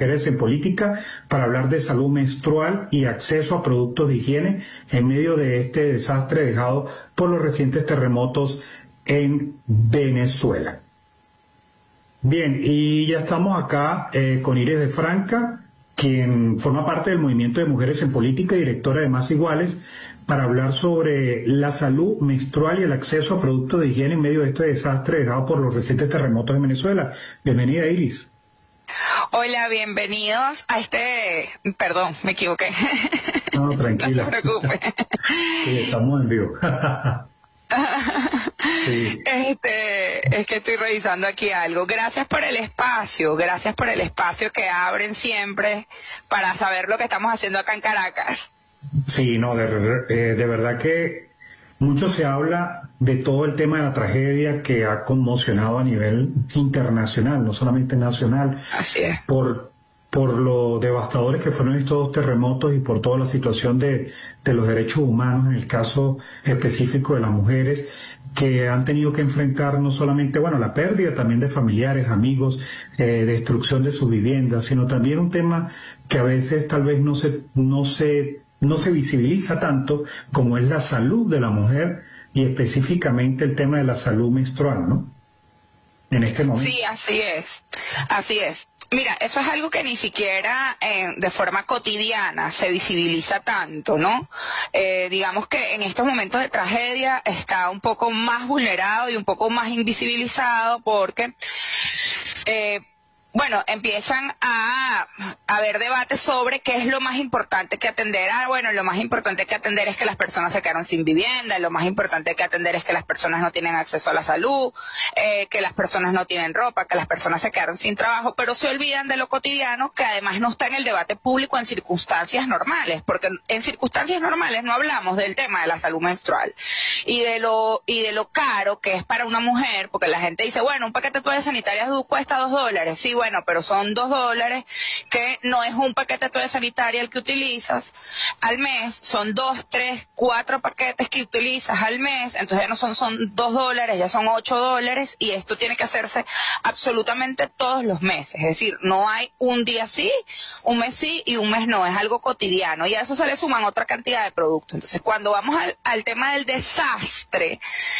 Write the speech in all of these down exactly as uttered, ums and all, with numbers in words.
Mujeres en Política para hablar de salud menstrual y acceso a productos de higiene en medio de este desastre dejado por los recientes terremotos en Venezuela. Bien, y ya estamos acá eh, con Iris de Franca, quien forma parte del Movimiento de Mujeres en Política y directora de Más Iguales, para hablar sobre la salud menstrual y el acceso a productos de higiene en medio de este desastre dejado por los recientes terremotos en Venezuela. Bienvenida, Iris. Hola, bienvenidos a este... Perdón, me equivoqué. No, no, tranquila. No te preocupes. Sí, estamos en vivo. Sí. Este, es que estoy revisando aquí algo. Gracias por el espacio, gracias por el espacio que abren siempre para saber lo que estamos haciendo acá en Caracas. Sí, no, de, eh, de verdad que mucho se habla de todo el tema de la tragedia que ha conmocionado a nivel internacional, no solamente nacional. Así es. Por, por lo devastadores que fueron estos dos terremotos y por toda la situación de, de los derechos humanos, en el caso específico de las mujeres, que han tenido que enfrentar no solamente, bueno, la pérdida también de familiares, amigos, eh, destrucción de sus viviendas, sino también un tema que a veces tal vez no se, no se, no se visibiliza tanto como es la salud de la mujer y específicamente el tema de la salud menstrual, ¿no? En este momento. Sí, así es, así es. Mira, eso es algo que ni siquiera eh, de forma cotidiana se visibiliza tanto, ¿no? Eh, digamos que en estos momentos de tragedia está un poco más vulnerado y un poco más invisibilizado porque... Eh, Bueno, empiezan a haber debates sobre qué es lo más importante que atender. Ah, bueno, lo más importante que atender es que las personas se quedaron sin vivienda, lo más importante que atender es que las personas no tienen acceso a la salud, eh, que las personas no tienen ropa, que las personas se quedaron sin trabajo, pero se olvidan de lo cotidiano que además no está en el debate público en circunstancias normales, porque en circunstancias normales no hablamos del tema de la salud menstrual y de lo y de lo caro que es para una mujer, porque la gente dice, bueno, un paquete de toallas sanitarias cuesta dos dólares, sí, bueno, pero son dos dólares que no es un paquete de toalla sanitaria el que utilizas al mes, son dos, tres, cuatro paquetes que utilizas al mes, entonces ya no son, son dos dólares, ya son ocho dólares y esto tiene que hacerse absolutamente todos los meses, es decir, no hay un día sí, un mes sí y un mes no, es algo cotidiano y a eso se le suman otra cantidad de productos. Entonces cuando vamos al, al tema del desastre,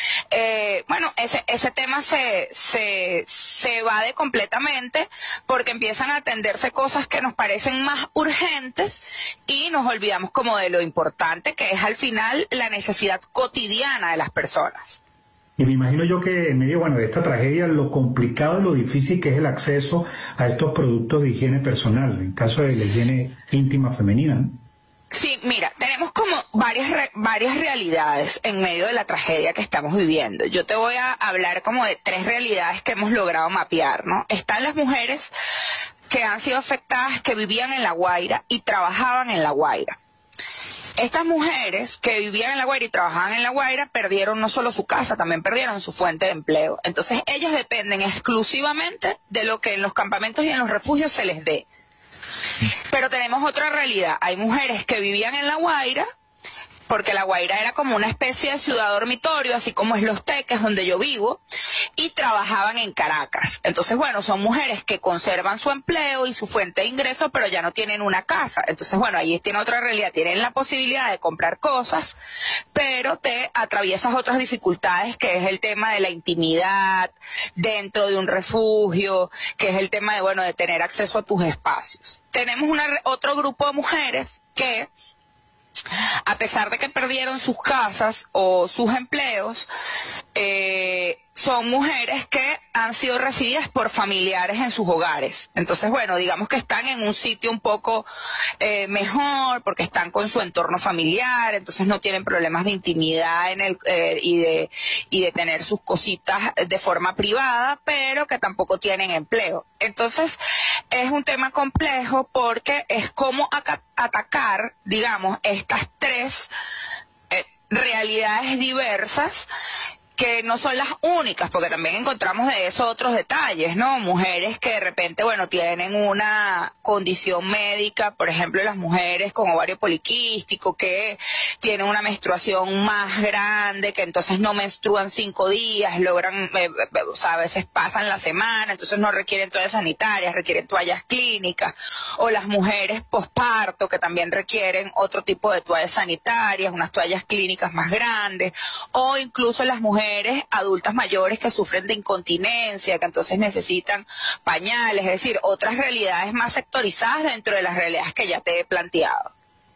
eh, bueno, ese, ese tema se, se, se evade completamente porque empiezan a atenderse cosas que nos parecen más urgentes y nos olvidamos como de lo importante que es al final la necesidad cotidiana de las personas. Y me imagino yo que en medio, bueno, de esta tragedia, lo complicado y lo difícil que es el acceso a estos productos de higiene personal, en caso de la higiene íntima femenina, ¿no? Sí, mira, tenemos como varias re, varias realidades en medio de la tragedia que estamos viviendo. Yo te voy a hablar como de tres realidades que hemos logrado mapear, ¿no? Están las mujeres que han sido afectadas, que vivían en La Guaira y trabajaban en La Guaira. Estas mujeres que vivían en La Guaira y trabajaban en La Guaira perdieron no solo su casa, también perdieron su fuente de empleo. Entonces ellas dependen exclusivamente de lo que en los campamentos y en los refugios se les dé. Pero tenemos otra realidad, hay mujeres que vivían en La Guaira, porque La Guaira era como una especie de ciudad dormitorio, así como es Los Teques, donde yo vivo, y trabajaban en Caracas. Entonces, bueno, son mujeres que conservan su empleo y su fuente de ingreso, pero ya no tienen una casa. Entonces, bueno, ahí tiene otra realidad, tienen la posibilidad de comprar cosas, pero te atraviesas otras dificultades, que es el tema de la intimidad dentro de un refugio, que es el tema de, bueno, de tener acceso a tus espacios. Tenemos una, otro grupo de mujeres que, a pesar de que perdieron sus casas o sus empleos, eh, son mujeres que han sido recibidas por familiares en sus hogares. Entonces, bueno, digamos que están en un sitio un poco eh, mejor porque están con su entorno familiar, entonces no tienen problemas de intimidad en el, eh, y, de, y de tener sus cositas de forma privada, pero que tampoco tienen empleo. Entonces, es un tema complejo porque es cómo aca- atacar, digamos, estas tres eh, realidades diversas que no son las únicas, porque también encontramos de eso otros detalles, ¿no? Mujeres que de repente, bueno, tienen una condición médica, por ejemplo, las mujeres con ovario poliquístico, que tienen una menstruación más grande, que entonces no menstruan cinco días, logran, eh, o sea, a veces pasan la semana, entonces no requieren toallas sanitarias, requieren toallas clínicas, o las mujeres posparto, que también requieren otro tipo de toallas sanitarias, unas toallas clínicas más grandes, o incluso las mujeres adultas mayores que sufren de incontinencia, que entonces necesitan pañales, es decir, otras realidades más sectorizadas dentro de las realidades que ya te he planteado.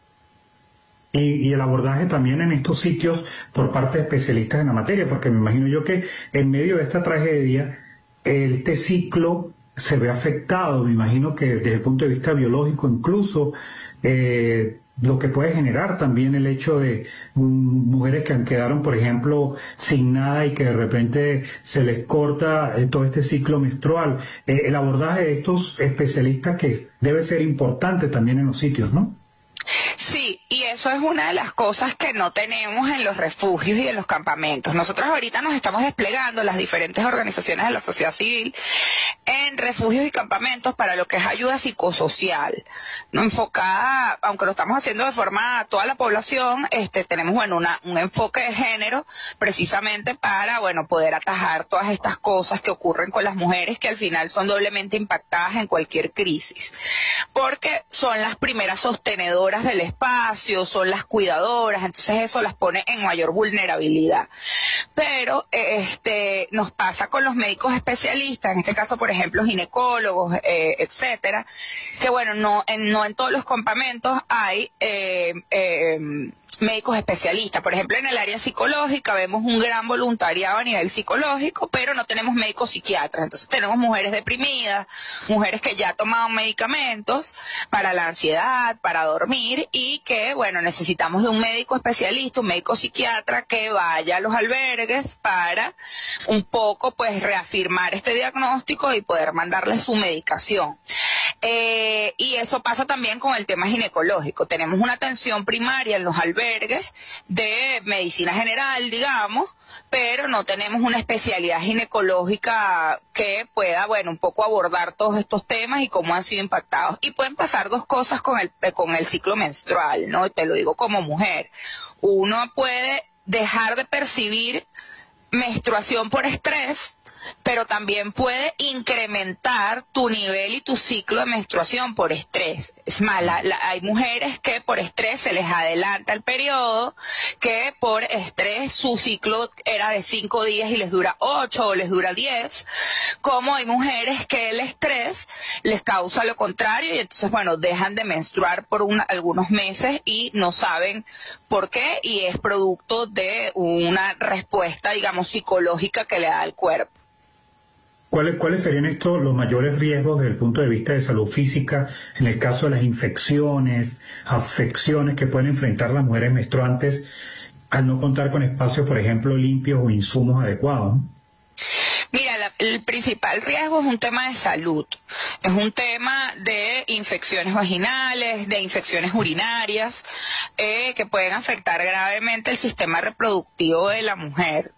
Y, y el abordaje también en estos sitios por parte de especialistas en la materia, porque me imagino yo que en medio de esta tragedia, este ciclo se ve afectado, me imagino que desde el punto de vista biológico incluso, eh, lo que puede generar también el hecho de um, mujeres que quedaron, por ejemplo, sin nada y que de repente se les corta eh, todo este ciclo menstrual. Eh, el abordaje de estos especialistas que debe ser importante también en los sitios, ¿no? Sí, y eso es una de las cosas que no tenemos en los refugios y en los campamentos. Nosotros ahorita nos estamos desplegando, las diferentes organizaciones de la sociedad civil, en refugios y campamentos para lo que es ayuda psicosocial, no enfocada, aunque lo estamos haciendo de forma a toda la población, este, tenemos, bueno, una, un enfoque de género precisamente para, bueno, poder atajar todas estas cosas que ocurren con las mujeres que al final son doblemente impactadas en cualquier crisis, porque son las primeras sostenedoras del espacio, son las cuidadoras, entonces eso las pone en mayor vulnerabilidad. Pero este nos pasa con los médicos especialistas, en este caso, por ejemplo, ginecólogos, eh, etcétera, que bueno, no en, no en todos los campamentos hay eh, eh, médicos especialistas. Por ejemplo, en el área psicológica vemos un gran voluntariado a nivel psicológico, pero no tenemos médicos psiquiatras. Entonces tenemos mujeres deprimidas, mujeres que ya tomaban medicamentos para la ansiedad, para dormir, y que, bueno, necesitamos de un médico especialista, un médico psiquiatra que vaya a los albergues para un poco, pues, reafirmar este diagnóstico y poder mandarle su medicación. Eh, y eso pasa también con el tema ginecológico. Tenemos una atención primaria en los albergues de medicina general, digamos, pero no tenemos una especialidad ginecológica que pueda, bueno, un poco abordar todos estos temas y cómo han sido impactados. Y pueden pasar dos cosas con el, con el ciclo menstrual, ¿no? Te lo digo como mujer. Uno puede dejar de percibir menstruación por estrés, pero también puede incrementar tu nivel y tu ciclo de menstruación por estrés. Es más, la, la, hay mujeres que por estrés se les adelanta el periodo, que por estrés su ciclo era de cinco días y les dura ocho o les dura diez, como hay mujeres que el estrés les causa lo contrario y entonces, bueno, dejan de menstruar por una, algunos meses y no saben por qué, y es producto de una respuesta, digamos, psicológica que le da el cuerpo. ¿Cuáles, ¿Cuáles serían estos los mayores riesgos desde el punto de vista de salud física en el caso de las infecciones, afecciones que pueden enfrentar las mujeres menstruantes al no contar con espacios, por ejemplo, limpios o insumos adecuados? Mira, la, el principal riesgo es un tema de salud, es un tema de infecciones vaginales, de infecciones urinarias, eh, que pueden afectar gravemente el sistema reproductivo de la mujer.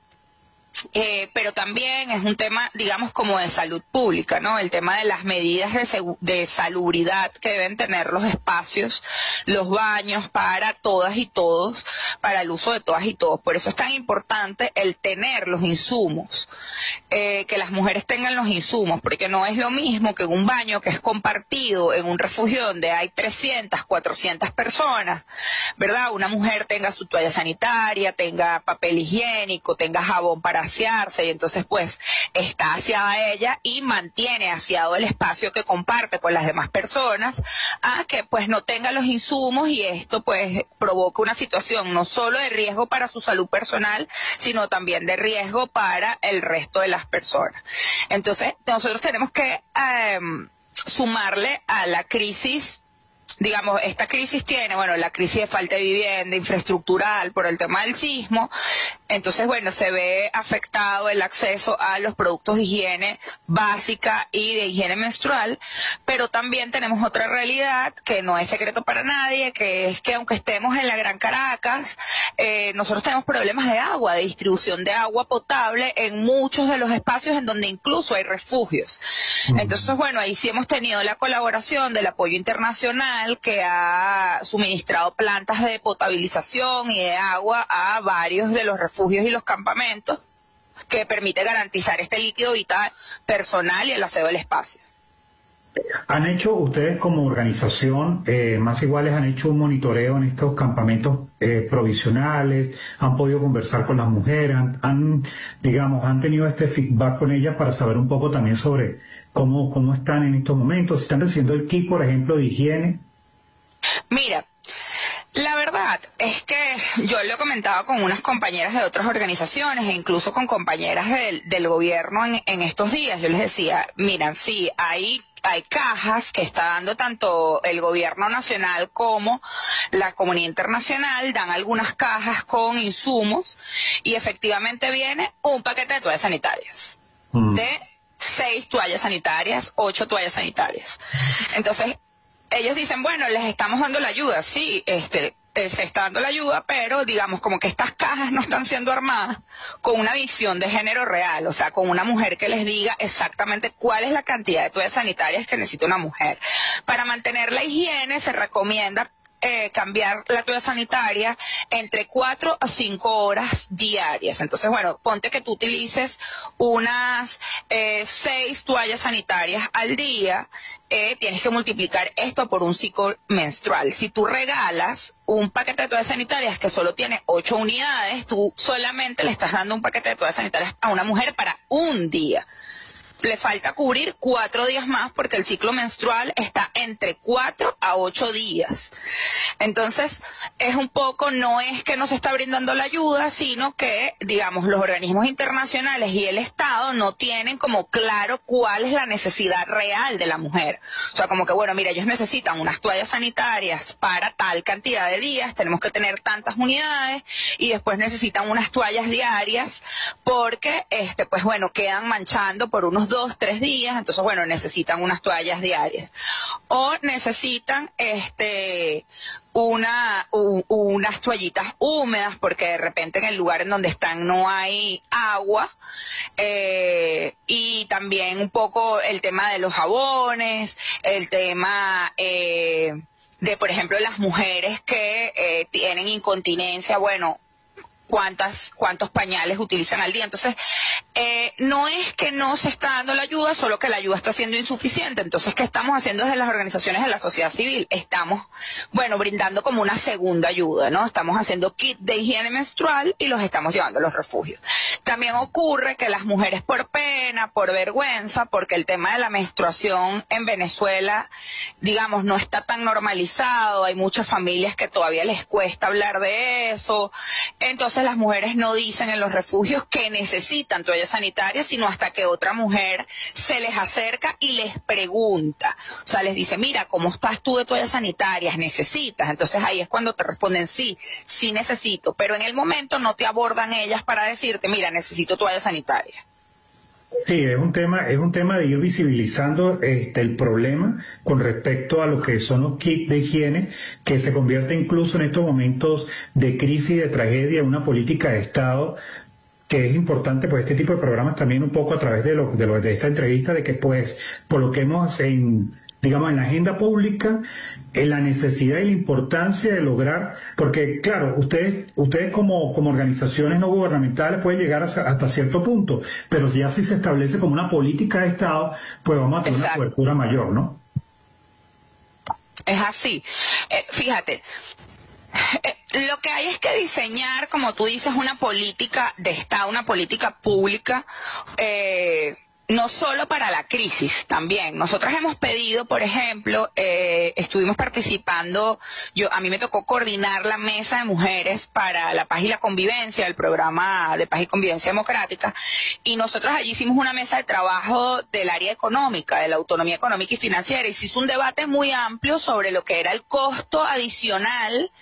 Eh, pero también es un tema, digamos, como de salud pública, ¿no? El tema de las medidas de, de salubridad que deben tener los espacios, los baños para todas y todos, para el uso de todas y todos. Por eso es tan importante el tener los insumos, eh, que las mujeres tengan los insumos, porque no es lo mismo que en un baño que es compartido, en un refugio donde hay trescientas, cuatrocientas personas, ¿verdad? Una mujer tenga su toalla sanitaria, tenga papel higiénico, tenga jabón para asearse, y entonces pues está aseada ella y mantiene aseado el espacio que comparte con las demás personas, a que pues no tenga los insumos, y esto pues provoca una situación no solo de riesgo para su salud personal, sino también de riesgo para el resto de las personas. Entonces nosotros tenemos que eh, sumarle a la crisis, digamos, esta crisis tiene, bueno, la crisis de falta de vivienda, infraestructural, por el tema del sismo, Entonces, bueno, se ve afectado el acceso a los productos de higiene básica y de higiene menstrual, pero también tenemos otra realidad que no es secreto para nadie, que es que aunque estemos en la Gran Caracas, eh, nosotros tenemos problemas de agua, de distribución de agua potable en muchos de los espacios en donde incluso hay refugios. Mm. Entonces, bueno, ahí sí hemos tenido la colaboración del apoyo internacional que ha suministrado plantas de potabilización y de agua a varios de los refugios y los campamentos, que permite garantizar este líquido vital personal y el aseo del espacio. ¿Han hecho ustedes como organización, eh, Más Iguales, han hecho un monitoreo en estos campamentos eh, provisionales? ¿Han podido conversar con las mujeres? ¿Han, han, digamos, han tenido este feedback con ellas para saber un poco también sobre cómo, cómo están en estos momentos? ¿Están recibiendo el kit, por ejemplo, de higiene? Mira, la verdad es que yo lo he comentado con unas compañeras de otras organizaciones e incluso con compañeras del, del gobierno en, en estos días. Yo les decía, miren, sí, hay, hay cajas que está dando tanto el gobierno nacional como la comunidad internacional, dan algunas cajas con insumos y efectivamente viene un paquete de toallas sanitarias, mm. de seis toallas sanitarias, ocho toallas sanitarias. Entonces, ellos dicen, bueno, les estamos dando la ayuda, sí, este, eh, se está dando la ayuda, pero digamos como que estas cajas no están siendo armadas con una visión de género real, o sea, con una mujer que les diga exactamente cuál es la cantidad de toallas sanitarias que necesita una mujer. Para mantener la higiene se recomienda Eh, cambiar la toalla sanitaria entre cuatro a cinco horas diarias. Entonces, bueno, ponte que tú utilices unas eh, seis toallas sanitarias al día, eh, tienes que multiplicar esto por un ciclo menstrual. Si tú regalas un paquete de toallas sanitarias que solo tiene ocho unidades, tú solamente le estás dando un paquete de toallas sanitarias a una mujer para un día. Le falta cubrir cuatro días más porque el ciclo menstrual está entre cuatro a ocho días. Entonces, es un poco, no es que no se está brindando la ayuda, sino que, digamos, los organismos internacionales y el Estado no tienen como claro cuál es la necesidad real de la mujer. O sea, como que, bueno, mira, ellos necesitan unas toallas sanitarias para tal cantidad de días, tenemos que tener tantas unidades, y después necesitan unas toallas diarias porque, este, pues bueno, quedan manchando por unos dos, tres días, entonces bueno, necesitan unas toallas diarias. O necesitan este una u, unas toallitas húmedas porque de repente en el lugar en donde están no hay agua, eh, y también un poco el tema de los jabones, el tema eh, de, por ejemplo, las mujeres que eh, tienen incontinencia, bueno, cuántas cuántos pañales utilizan al día. Entonces, eh, no es que no se está dando la ayuda, solo que la ayuda está siendo insuficiente. Entonces, ¿qué estamos haciendo desde las organizaciones de la sociedad civil? Estamos, bueno, brindando como una segunda ayuda, ¿no? Estamos haciendo kit de higiene menstrual y los estamos llevando a los refugios. También ocurre que las mujeres, por pena, por vergüenza, porque el tema de la menstruación en Venezuela, digamos, no está tan normalizado, hay muchas familias que todavía les cuesta hablar de eso. Entonces, las mujeres no dicen en los refugios que necesitan toallas sanitarias, sino hasta que otra mujer se les acerca y les pregunta. O sea, les dice, mira, ¿cómo estás tú de toallas sanitarias? ¿Necesitas? Entonces ahí es cuando te responden, sí, sí necesito. Pero en el momento no te abordan ellas para decirte, mira, necesito toallas sanitarias. Sí, es un tema, es un tema de ir visibilizando este, el problema con respecto a lo que son los kits de higiene, que se convierte incluso en estos momentos de crisis, de tragedia, en una política de Estado, que es importante, pues este tipo de programas también un poco a través de lo, de, lo, de esta entrevista, de que pues coloquemos en, digamos, en la agenda pública en la necesidad y la importancia de lograr, porque claro, ustedes ustedes como, como organizaciones no gubernamentales pueden llegar hasta, hasta cierto punto, pero ya si se establece como una política de Estado, pues vamos a tener Exacto. una cobertura mayor, ¿no? Es así. Eh, fíjate, eh, lo que hay es que diseñar, como tú dices, una política de Estado, una política pública, eh, no solo para la crisis, también. Nosotras hemos pedido, por ejemplo, eh, estuvimos participando, yo a mí me tocó coordinar la mesa de mujeres para la paz y la convivencia, el programa de paz y convivencia democrática, y nosotros allí hicimos una mesa de trabajo del área económica, de la autonomía económica y financiera, y se hizo un debate muy amplio sobre lo que era el costo adicional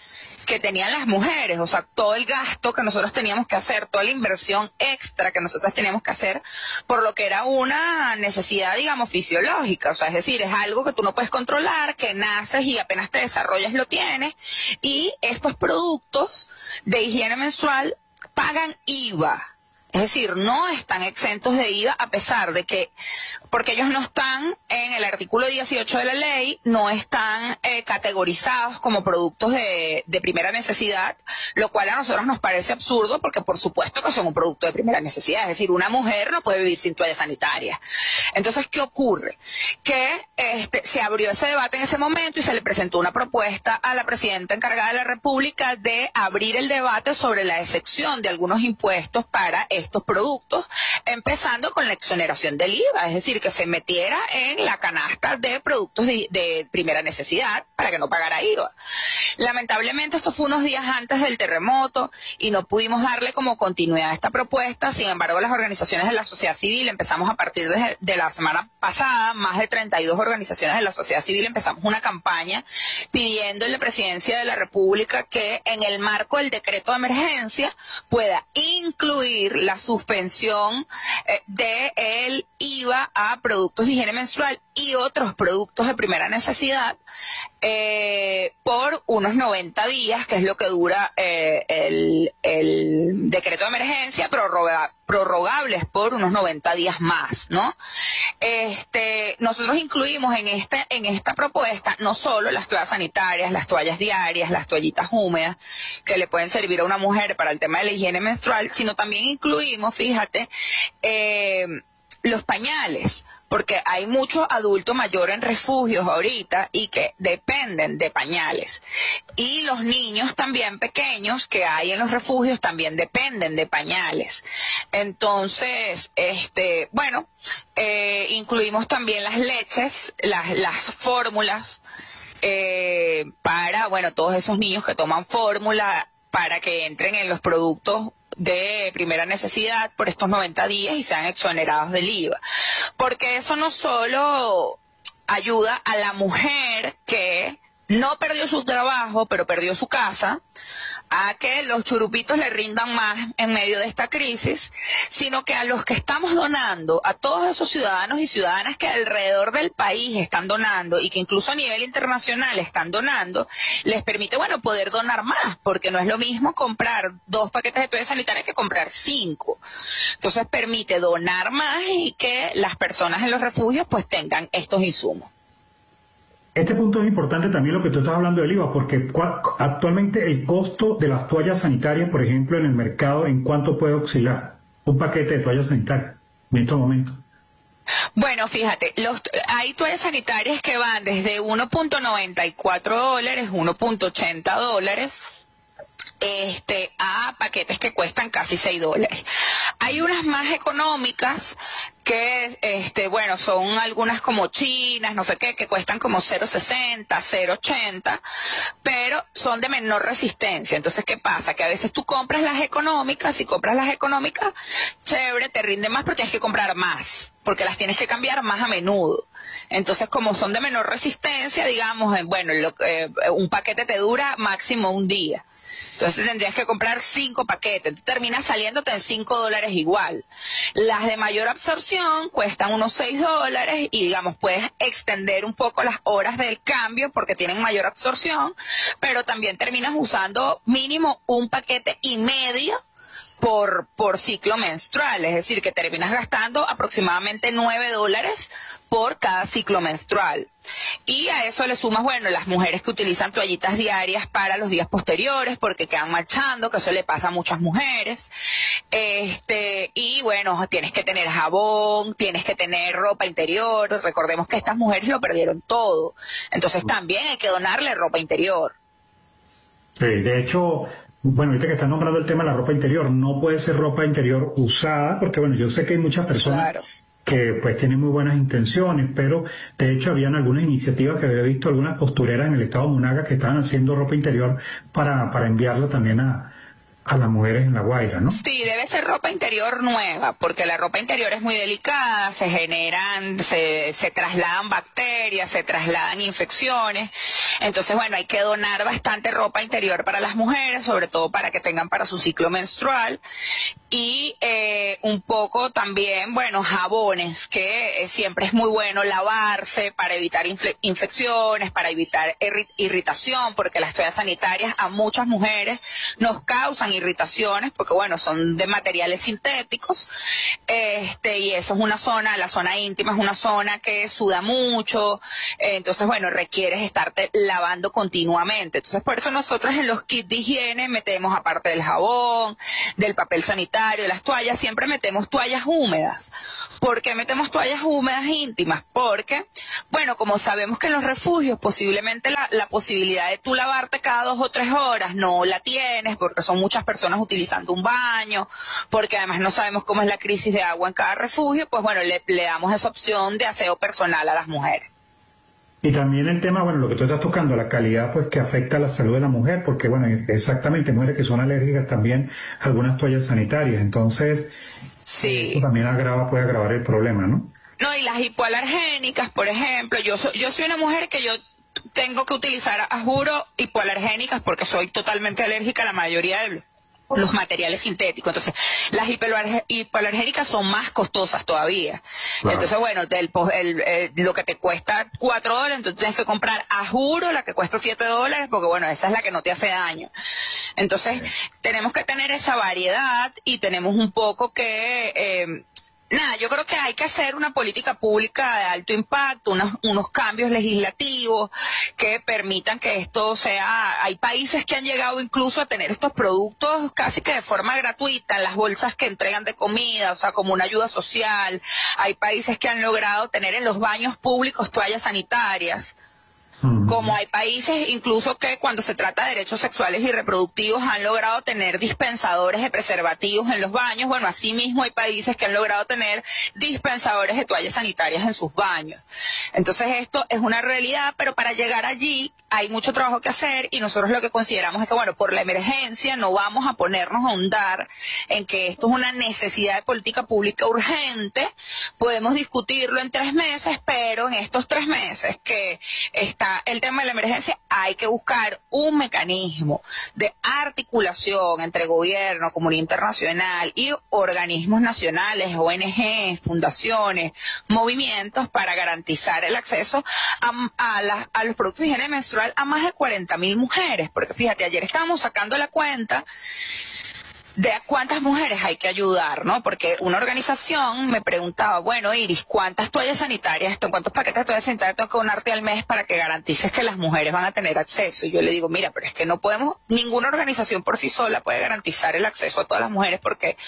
que tenían las mujeres, o sea, todo el gasto que nosotros teníamos que hacer, toda la inversión extra que nosotros teníamos que hacer, por lo que era una necesidad, digamos, fisiológica, o sea, es decir, es algo que tú no puedes controlar, que naces y apenas te desarrollas lo tienes, y estos productos de higiene menstrual pagan I V A. Es decir, no están exentos de I V A a pesar de que, porque ellos no están en el artículo dieciocho de la ley, no están eh, categorizados como productos de, de primera necesidad, lo cual a nosotros nos parece absurdo porque por supuesto que son un producto de primera necesidad. Es decir, una mujer no puede vivir sin toalla sanitaria. Entonces, ¿qué ocurre? Que este, se abrió ese debate en ese momento y se le presentó una propuesta a la presidenta encargada de la República de abrir el debate sobre la excepción de algunos impuestos para estos productos, empezando con la exoneración del I V A, es decir, que se metiera en la canasta de productos de, de primera necesidad para que no pagara I V A. Lamentablemente esto fue unos días antes del terremoto y no pudimos darle como continuidad a esta propuesta. Sin embargo, las organizaciones de la sociedad civil empezamos a partir de, de la semana pasada, más de treinta y dos organizaciones de la sociedad civil empezamos una campaña pidiendo a la Presidencia de la República que en el marco del decreto de emergencia pueda incluir la suspensión eh, del I V A a productos de higiene menstrual y otros productos de primera necesidad eh, por unos noventa días, que es lo que dura eh, el, el decreto de emergencia, prorroga, prorrogables por unos noventa días más, ¿no? Este, nosotros incluimos en este, en esta propuesta no solo las toallas sanitarias, las toallas diarias, las toallitas húmedas que le pueden servir a una mujer para el tema de la higiene menstrual, sino también incluimos, fíjate, eh, los pañales, porque hay muchos adultos mayores en refugios ahorita y que dependen de pañales. Y los niños también pequeños que hay en los refugios también dependen de pañales. Entonces, este, bueno, eh, incluimos también las leches, las, las fórmulas, eh, para, bueno, todos esos niños que toman fórmula, para que entren en los productos de primera necesidad por estos noventa días y sean exonerados del I V A. Porque eso no solo ayuda a la mujer que no perdió su trabajo, pero perdió su casa, a que los churupitos le rindan más en medio de esta crisis, sino que a los que estamos donando, a todos esos ciudadanos y ciudadanas que alrededor del país están donando y que incluso a nivel internacional están donando, les permite, bueno, poder donar más, porque no es lo mismo comprar dos paquetes de toallas sanitarias que comprar cinco. Entonces permite donar más y que las personas en los refugios pues tengan estos insumos. Este punto es importante también lo que tú estás hablando del I V A, porque actualmente el costo de las toallas sanitarias, por ejemplo, en el mercado, ¿en cuánto puede oscilar un paquete de toallas sanitarias en estos momentos? Bueno, fíjate, los, hay toallas sanitarias que van desde uno punto noventa y cuatro dólares, uno punto ochenta dólares, este, a paquetes que cuestan casi seis dólares. Hay unas más económicas que, este, bueno, son algunas como chinas, no sé qué, que cuestan como cero sesenta, cero ochenta, pero son de menor resistencia. Entonces, ¿qué pasa? Que a veces tú compras las económicas, si compras las económicas, chévere, te rinde más, pero tienes que comprar más, porque las tienes que cambiar más a menudo. Entonces, como son de menor resistencia, digamos, bueno, lo, eh, un paquete te dura máximo un día. Entonces tendrías que comprar cinco paquetes. Tú terminas saliéndote en cinco dólares igual. Las de mayor absorción cuestan unos seis dólares y, digamos, puedes extender un poco las horas del cambio porque tienen mayor absorción, pero también terminas usando mínimo un paquete y medio por, por ciclo menstrual. Es decir, que terminas gastando aproximadamente nueve dólares por cada ciclo menstrual. Y a eso le sumas, bueno, las mujeres que utilizan toallitas diarias para los días posteriores porque quedan marchando, que eso le pasa a muchas mujeres. Este, y bueno, tienes que tener jabón, tienes que tener ropa interior. Recordemos que estas mujeres lo perdieron todo. Entonces también hay que donarle ropa interior. Sí, de hecho, bueno, ahorita que están nombrando el tema de la ropa interior, no puede ser ropa interior usada, porque bueno, yo sé que hay muchas personas claro. que pues tienen muy buenas intenciones, pero de hecho habían algunas iniciativas que había visto algunas costureras en el estado de Monagas que estaban haciendo ropa interior para, para enviarla también a, a las mujeres en La Guaira, ¿no? Sí, debe ser ropa interior nueva, porque la ropa interior es muy delicada, se generan, se, se trasladan bacterias, se trasladan infecciones, Entonces, bueno, hay que donar bastante ropa interior para las mujeres, sobre todo para que tengan para su ciclo menstrual. Y eh, un poco también, bueno, jabones, que eh, siempre es muy bueno lavarse para evitar inf- infecciones, para evitar irri- irritación, porque las toallas sanitarias a muchas mujeres nos causan irritaciones, porque bueno, son de materiales sintéticos, este, y eso es una zona, la zona íntima es una zona que suda mucho, eh, entonces bueno, requieres estarte lavando continuamente. Entonces por eso nosotros en los kits de higiene metemos, aparte del jabón, del papel sanitario, de las toallas, siempre metemos toallas húmedas. ¿Por qué metemos toallas húmedas íntimas? Porque, bueno, como sabemos que en los refugios posiblemente la, la posibilidad de tú lavarte cada dos o tres horas no la tienes, porque son muchas personas utilizando un baño, porque además no sabemos cómo es la crisis de agua en cada refugio, pues bueno, le, le damos esa opción de aseo personal a las mujeres. Y también el tema, bueno, lo que tú estás tocando, la calidad, pues que afecta a la salud de la mujer, porque bueno, exactamente, mujeres que son alérgicas también a algunas toallas sanitarias, entonces, sí, eso también agrava, puede agravar el problema, ¿no? No, y las hipoalergénicas, por ejemplo, yo soy, yo soy una mujer que yo tengo que utilizar, a juro, hipoalergénicas porque soy totalmente alérgica a la mayoría de los materiales sintéticos. Entonces, las hipoalergénicas son más costosas todavía. Claro. Entonces, bueno, el, el, el, lo que te cuesta cuatro dólares, entonces tienes que comprar a juro la que cuesta siete dólares, porque bueno, esa es la que no te hace daño. Entonces, sí. tenemos que tener esa variedad y tenemos un poco que... Eh, Nada, yo creo que hay que hacer una política pública de alto impacto, unos, unos cambios legislativos que permitan que esto sea... Hay países que han llegado incluso a tener estos productos casi que de forma gratuita, en las bolsas que entregan de comida, o sea, como una ayuda social. Hay países que han logrado tener en los baños públicos toallas sanitarias. Como hay países incluso que cuando se trata de derechos sexuales y reproductivos han logrado tener dispensadores de preservativos en los baños. Bueno, así mismo hay países que han logrado tener dispensadores de toallas sanitarias en sus baños. Entonces esto es una realidad, pero para llegar allí hay mucho trabajo que hacer y nosotros lo que consideramos es que, bueno, por la emergencia no vamos a ponernos a ahondar en que esto es una necesidad de política pública urgente. Podemos discutirlo en tres meses, pero en estos tres meses que está el tema de la emergencia, hay que buscar un mecanismo de articulación entre gobierno, comunidad internacional y organismos nacionales, O N Ges, fundaciones, movimientos para garantizar el acceso a, a, la, a los productos de higiene menstrual a más de cuarenta mil mujeres, porque fíjate, ayer estábamos sacando la cuenta de cuántas mujeres hay que ayudar, ¿no? Porque una organización me preguntaba, bueno, Iris, ¿cuántas toallas sanitarias, cuántos paquetes de toallas sanitarias tengo que donarte al mes para que garantices que las mujeres van a tener acceso? Y yo le digo, mira, pero es que no podemos, ninguna organización por sí sola puede garantizar el acceso a todas las mujeres porque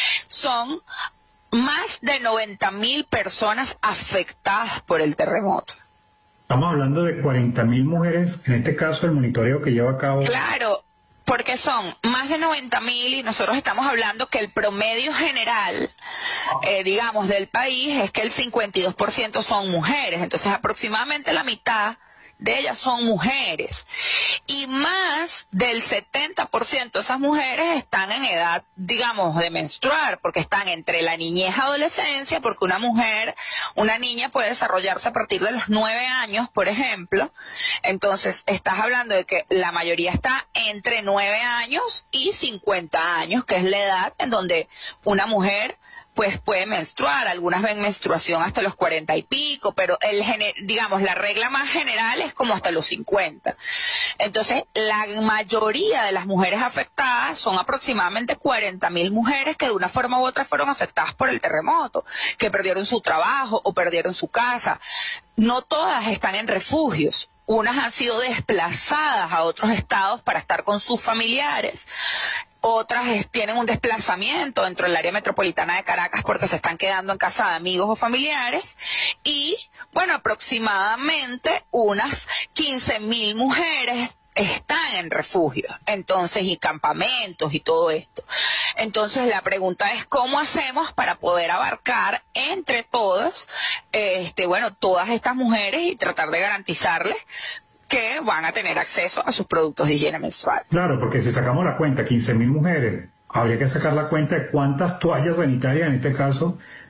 son más de noventa mil personas afectadas por el terremoto. Estamos hablando de cuarenta mil mujeres, en este caso el monitoreo que lleva a cabo. Claro. Porque son más de noventa mil y nosotros estamos hablando que el promedio general, eh, digamos, del país es que el cincuenta y dos por ciento son mujeres. Entonces, aproximadamente la mitad de ellas son mujeres. Y más del setenta por ciento de esas mujeres están en edad, digamos, de menstruar, porque están entre la niñez y adolescencia, porque una mujer, una niña puede desarrollarse a partir de los nueve años, por ejemplo. Entonces, estás hablando de que la mayoría está entre nueve años y cincuenta años, que es la edad en donde una mujer pues puede menstruar. Algunas ven menstruación hasta los cuarenta y pico, pero el digamos la regla más general es como hasta los cincuenta. Entonces, la mayoría de las mujeres afectadas son aproximadamente cuarenta mil mujeres que de una forma u otra fueron afectadas por el terremoto, que perdieron su trabajo o perdieron su casa. No todas están en refugios. Unas han sido desplazadas a otros estados para estar con sus familiares. Otras es, tienen un desplazamiento dentro del área metropolitana de Caracas porque se están quedando en casa de amigos o familiares. Y, bueno, aproximadamente unas quince mil mujeres están en refugios, entonces, y campamentos y todo esto. Entonces, la pregunta es cómo hacemos para poder abarcar entre todos, este, bueno, todas estas mujeres y tratar de garantizarles que van a tener acceso a sus productos de higiene menstrual. Claro, porque si sacamos la cuenta, quince mil mujeres, habría que sacar la cuenta de cuántas toallas sanitarias en este caso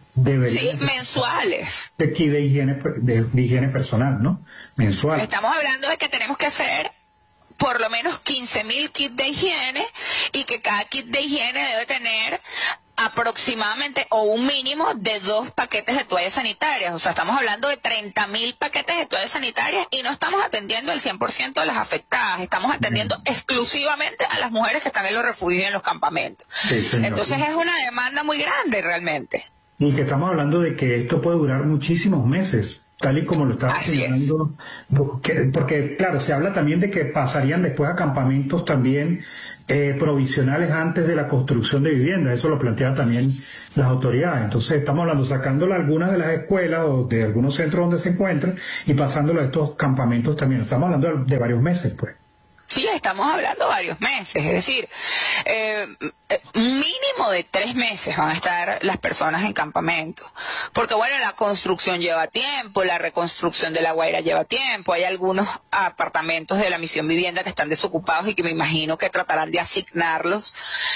deberían sí, mensuales. de kit de higiene, de, de higiene personal, ¿no? Mensual. Estamos hablando de que tenemos que hacer por lo menos quince mil kits de higiene y que cada kit de higiene debe tener aproximadamente o un mínimo de dos paquetes de toallas sanitarias. O sea, estamos hablando de treinta mil paquetes de toallas sanitarias y no estamos atendiendo el cien por ciento de las afectadas, estamos atendiendo mm. exclusivamente a las mujeres que están en los refugios y en los campamentos. Sí, entonces es una demanda muy grande realmente. Y que estamos hablando de que esto puede durar muchísimos meses, tal y como lo estaba señalando, porque, porque claro, se habla también de que pasarían después a campamentos también eh, provisionales antes de la construcción de viviendas. Eso lo plantean también las autoridades. Entonces estamos hablando, sacándola a algunas de las escuelas o de algunos centros donde se encuentran y pasándolo a estos campamentos también. Estamos hablando de, de varios meses, pues. Sí, estamos hablando varios meses, es decir, eh, mínimo de tres meses van a estar las personas en campamento, porque bueno, la construcción lleva tiempo, la reconstrucción de La Guaira lleva tiempo, hay algunos apartamentos de la Misión Vivienda que están desocupados y que me imagino que tratarán de asignarlos,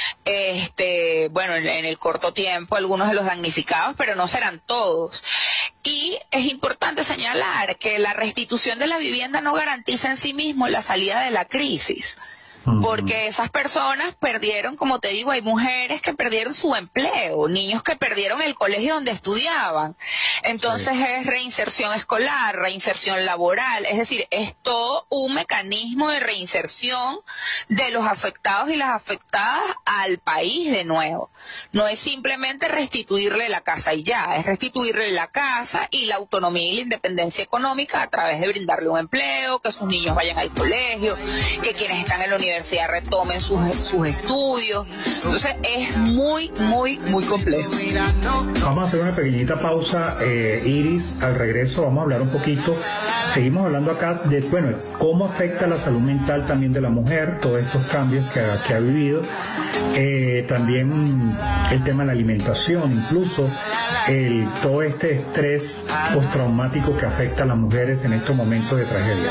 este, bueno, en, en el corto tiempo, algunos de los damnificados, pero no serán todos. Y es importante señalar que la restitución de la vivienda no garantiza en sí mismo la salida de la crisis, porque esas personas perdieron, como te digo, hay mujeres que perdieron su empleo, niños que perdieron el colegio donde estudiaban, entonces sí. Es reinserción escolar, reinserción laboral, es decir, es todo un mecanismo de reinserción de los afectados y las afectadas al país de nuevo. No es simplemente restituirle la casa y ya, es restituirle la casa y la autonomía y la independencia económica a través de brindarle un empleo, que sus niños vayan al colegio, que quienes están en la universidad retomen sus, sus estudios. Entonces es muy, muy, muy complejo. Vamos a hacer una pequeñita pausa, eh, Iris. Al regreso vamos a hablar un poquito, seguimos hablando acá de, bueno, cómo afecta la salud mental también de la mujer, todos estos cambios que ha, que ha vivido, eh, también el tema de la alimentación, incluso el, todo este estrés postraumático que afecta a las mujeres en estos momentos de tragedia,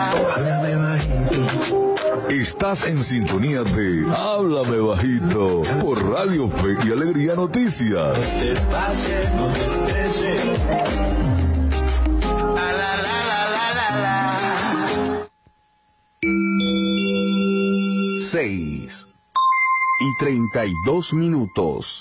¿no? Estás en sintonía de Háblame Bajito por Radio Fe y Alegría Noticias. Seis y treinta y dos minutos.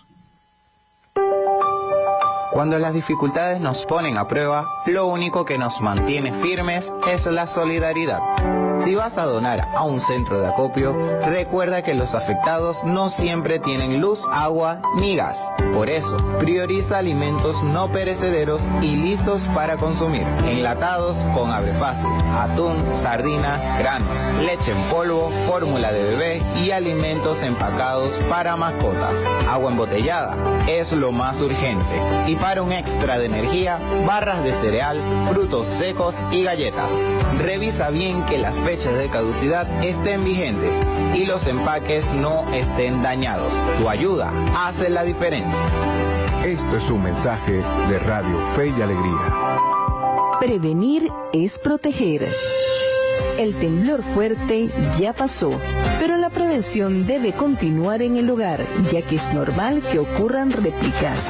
Cuando las dificultades nos ponen a prueba, lo único que nos mantiene firmes es la solidaridad. Si vas a donar a un centro de acopio, recuerda que los afectados no siempre tienen luz, agua ni gas. Por eso, prioriza alimentos no perecederos y listos para consumir. Enlatados con abre fácil, atún, sardina, granos, leche en polvo, fórmula de bebé y alimentos empacados para mascotas. Agua embotellada es lo más urgente. Y para un extra de energía, barras de cereal, frutos secos y galletas. Revisa bien que las fechas de caducidad estén vigentes y los empaques no estén dañados. Tu ayuda hace la diferencia. Esto es un mensaje de Radio Fe y Alegría. Prevenir es proteger. El temblor fuerte ya pasó, pero la prevención debe continuar en el hogar, ya que es normal que ocurran réplicas.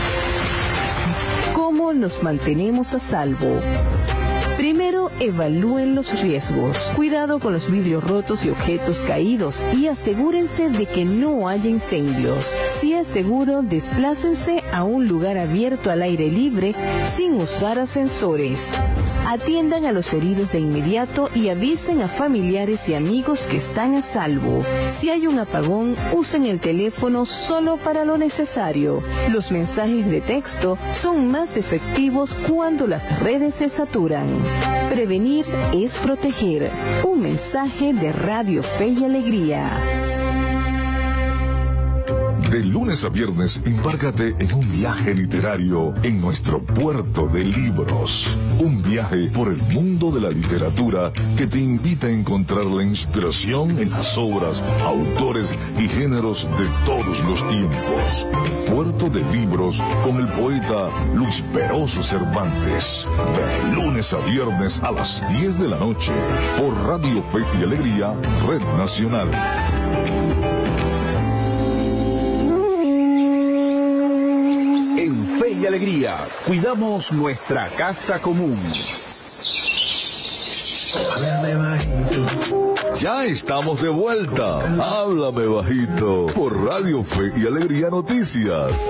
¿Cómo nos mantenemos a salvo? Primero, evalúen los riesgos. Cuidado con los vidrios rotos y objetos caídos y asegúrense de que no haya incendios. Si es seguro, desplácense a un lugar abierto al aire libre sin usar ascensores. Atiendan a los heridos de inmediato y avisen a familiares y amigos que están a salvo. Si hay un apagón, usen el teléfono solo para lo necesario. Los mensajes de texto son más efectivos cuando las redes se saturan. Prevenir es proteger. Un mensaje de Radio Fe y Alegría. De lunes a viernes, embárcate en un viaje literario en nuestro puerto de libros. Un viaje por el mundo de la literatura que te invita a encontrar la inspiración en las obras, autores y géneros de todos los tiempos. Puerto de Libros con el poeta Luis Peroso Cervantes. De lunes a viernes a las diez de la noche por Radio Fe y Alegría, Red Nacional. y alegría. Cuidamos nuestra casa común. Háblame bajito. Ya estamos de vuelta. Háblame bajito por Radio Fe y Alegría Noticias.